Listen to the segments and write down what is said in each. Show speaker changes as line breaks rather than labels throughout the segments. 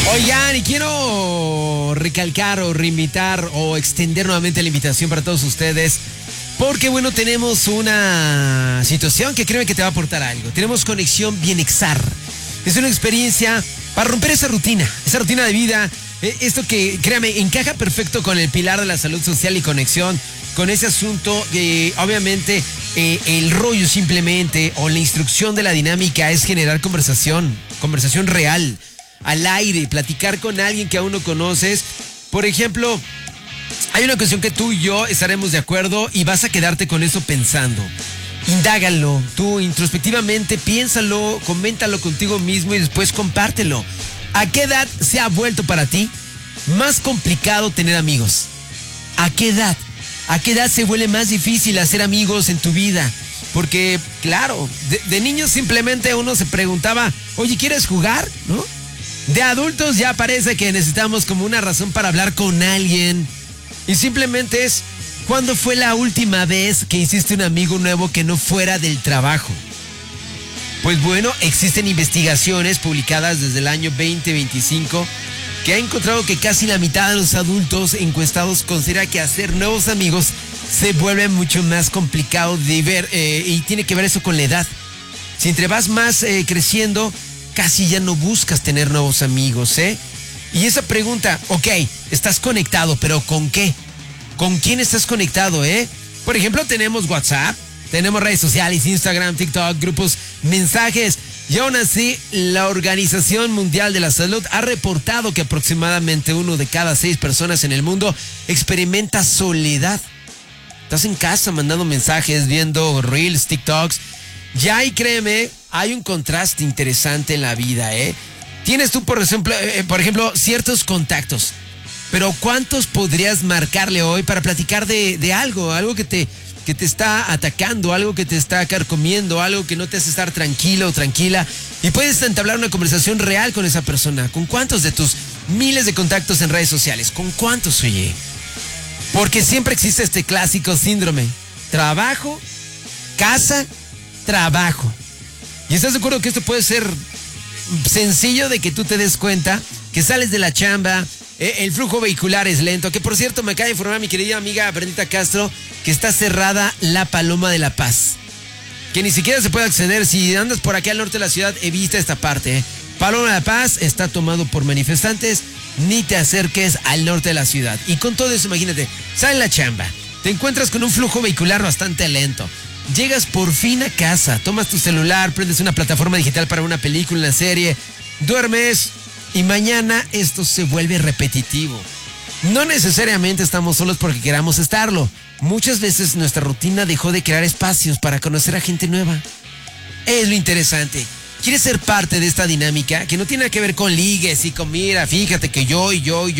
Oigan, y quiero recalcar o reinvitar o extender nuevamente la invitación para todos ustedes. Porque, bueno, tenemos una situación que créeme que te va a aportar algo. Tenemos Conexión Bienexar. Es una experiencia para romper esa rutina de vida. Esto que, créame, encaja perfecto con el pilar de la salud social y conexión. Con ese asunto que, obviamente, el rollo simplemente o la instrucción de la dinámica es generar conversación real, al aire, platicar con alguien que aún no conoces. Por ejemplo, hay una cuestión que tú y yo estaremos de acuerdo y vas a quedarte con eso pensando. Indágalo, tú introspectivamente, piénsalo, coméntalo contigo mismo y después compártelo. ¿A qué edad se ha vuelto para ti más complicado tener amigos? ¿A qué edad? ¿A qué edad se vuelve más difícil hacer amigos en tu vida? Porque, claro, de niños simplemente uno se preguntaba, oye, ¿quieres jugar? ¿No? De adultos ya parece que necesitamos como una razón para hablar con alguien. Y simplemente es, ¿cuándo fue la última vez que hiciste un amigo nuevo que no fuera del trabajo? Pues bueno, existen investigaciones publicadas desde el año 2025 que ha encontrado que casi la mitad de los adultos encuestados considera que hacer nuevos amigos se vuelve mucho más complicado de ver, y tiene que ver eso con la edad. Si entre vas más creciendo, casi ya no buscas tener nuevos amigos, ¿eh? Y esa pregunta, ok, estás conectado, pero ¿con qué? ¿Con quién estás conectado, eh? Por ejemplo, tenemos WhatsApp, tenemos redes sociales, Instagram, TikTok, grupos, mensajes. Y aún así, la Organización Mundial de la Salud ha reportado que aproximadamente 1 de cada 6 personas en el mundo experimenta soledad. Estás en casa mandando mensajes, viendo reels, TikToks. Ya, y créeme, hay un contraste interesante en la vida, ¿eh? Tienes tú, por ejemplo, ciertos contactos, pero ¿cuántos podrías marcarle hoy para platicar de algo que te está atacando, algo que te está carcomiendo, algo que no te hace estar tranquilo o tranquila? Y puedes entablar una conversación real con esa persona. ¿Con cuántos de tus miles de contactos en redes sociales? ¿Con cuántos, oye? Porque siempre existe este clásico síndrome: trabajo, casa, trabajo. ¿Y estás de acuerdo que esto puede ser sencillo de que tú te des cuenta que sales de la chamba, el flujo vehicular es lento? Que por cierto, me acaba de informar mi querida amiga Brendita Castro que está cerrada la Paloma de la Paz, que ni siquiera se puede acceder. Si andas por aquí al norte de la ciudad, evita esta parte, ¿eh? Paloma de la Paz está tomado por manifestantes, ni te acerques al norte de la ciudad. Y con todo eso, imagínate, sale la chamba, te encuentras con un flujo vehicular bastante lento. Llegas por fin a casa, tomas tu celular, prendes una plataforma digital para una película, una serie, duermes y mañana esto se vuelve repetitivo. No necesariamente estamos solos porque queramos estarlo. Muchas veces nuestra rutina dejó de crear espacios para conocer a gente nueva. Es lo interesante. ¿Quieres ser parte de esta dinámica que no tiene nada que ver con ligues y con mira, fíjate que yo?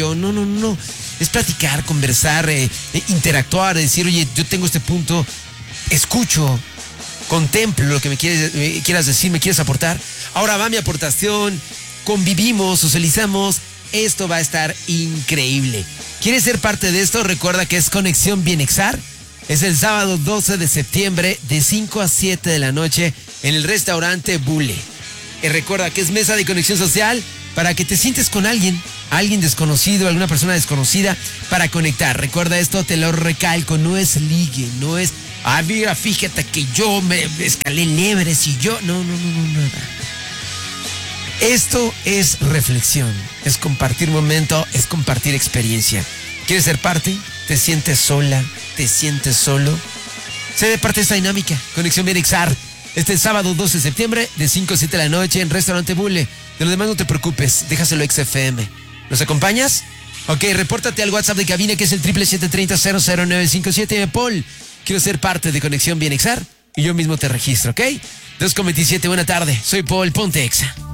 No. Es platicar, conversar, interactuar, decir, oye, yo tengo este punto. Escucho, contemplo lo que me quieras decir, me quieres aportar. Ahora va mi aportación, convivimos, socializamos. Esto va a estar increíble. ¿Quieres ser parte de esto? Recuerda que es Conexión Bienexar. Es el sábado 12 de septiembre de 5 a 7 de la noche en el restaurante Bule. Y recuerda que es mesa de conexión social para que te sientes con alguien desconocido, alguna persona desconocida, para conectar. Recuerda esto, te lo recalco, no es ligue, no es... Ah, mira, fíjate que yo me escalé lebres y yo... No, nada. Esto es reflexión, es compartir momento, es compartir experiencia. ¿Quieres ser parte? ¿Te sientes sola? ¿Te sientes solo? Sé de parte de esta dinámica. Conexión Bienexar. Este sábado 12 de septiembre de 5 a 7 de la noche en Restaurante Bule. De lo demás no te preocupes, déjaselo XFM. ¿Nos acompañas? Ok, repórtate al WhatsApp de cabina que es el 777-300957. Paul, quiero ser parte de Conexión Bienexar y yo mismo te registro, ¿ok? 2:27, buena tarde. Soy Paul, ponte Exa.